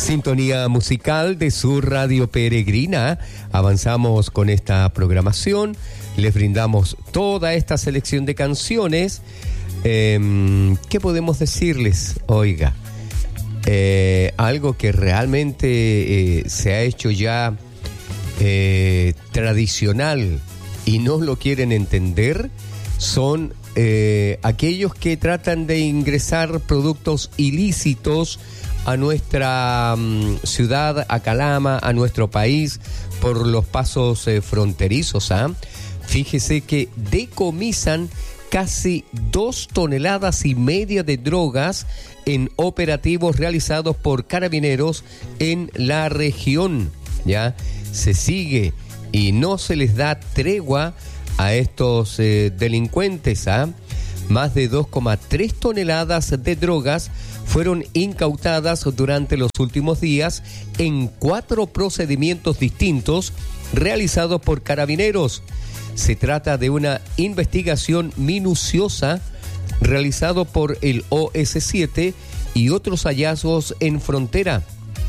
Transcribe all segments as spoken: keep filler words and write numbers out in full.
Sintonía musical de su Radio Peregrina. Avanzamos con esta programación. Les brindamos toda esta selección de canciones. Eh, ¿Qué podemos decirles? Oiga, eh, algo que realmente eh, se ha hecho ya eh, tradicional y no lo quieren entender son eh, aquellos que tratan de ingresar productos ilícitos a nuestra um, ciudad, a Calama, a nuestro país, por los pasos eh, fronterizos. ¿ah? Fíjese que decomisan casi dos toneladas y media de drogas en operativos realizados por carabineros en la región. Ya se sigue y no se les da tregua a estos eh, delincuentes. ¿ah? Más de dos coma tres toneladas de drogas fueron incautadas durante los últimos días en cuatro procedimientos distintos realizados por carabineros. Se trata de una investigación minuciosa realizado por el O S siete y otros hallazgos en frontera.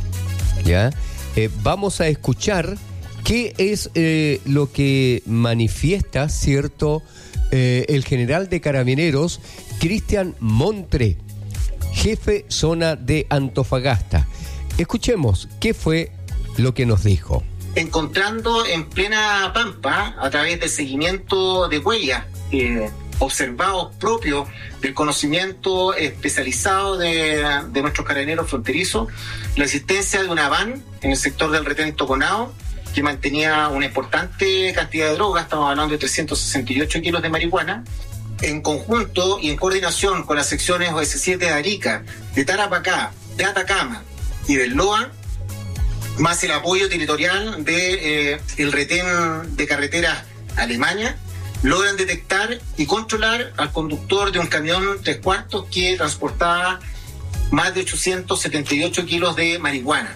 ¿Ya? Eh, vamos a escuchar qué es eh, lo que manifiesta, ¿cierto?, eh, el general de carabineros, Cristian Montre, jefe zona de Antofagasta. Escuchemos qué fue lo que nos dijo. Encontrando en plena Pampa, a través del seguimiento de huellas eh, observados propios del conocimiento especializado de, de nuestros carabineros fronterizos, la existencia de una van en el sector del retén Toconao que mantenía una importante cantidad de droga. Estamos hablando de trescientos sesenta y ocho kilos de marihuana. En conjunto y en coordinación con las secciones O S siete de Arica, de Tarapacá, de Atacama y del Loa, más el apoyo territorial del de, eh, retén de carreteras Alemania, logran detectar y controlar al conductor de un camión tres cuartos que transportaba más de ochocientos setenta y ocho kilos de marihuana.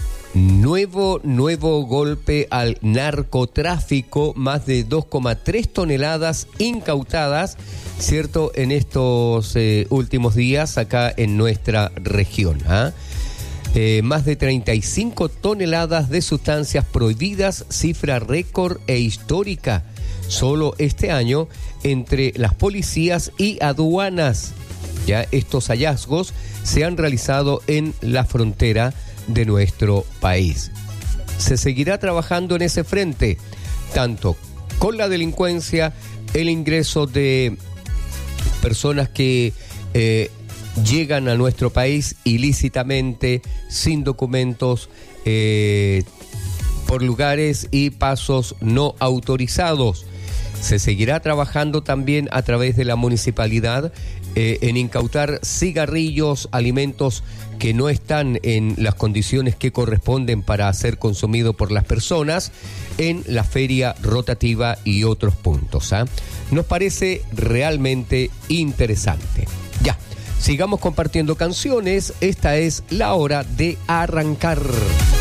Nuevo, nuevo golpe al narcotráfico, más de dos coma tres toneladas incautadas, ¿cierto?, en estos eh, últimos días acá en nuestra región. ¿ah? Eh, más de treinta y cinco toneladas de sustancias prohibidas, cifra récord e histórica, solo este año entre las policías y aduanas. Ya estos hallazgos se han realizado en la frontera de nuestro país. Se seguirá trabajando en ese frente, tanto con la delincuencia, el ingreso de personas que eh, llegan a nuestro país ilícitamente, sin documentos, eh, por lugares y pasos no autorizados. Se seguirá trabajando también a través de la municipalidad eh, en incautar cigarrillos, alimentos que no están en las condiciones que corresponden para ser consumido por las personas en la feria rotativa y otros puntos. ¿eh? Nos parece realmente interesante. Ya, sigamos compartiendo canciones. Esta es la hora de arrancar.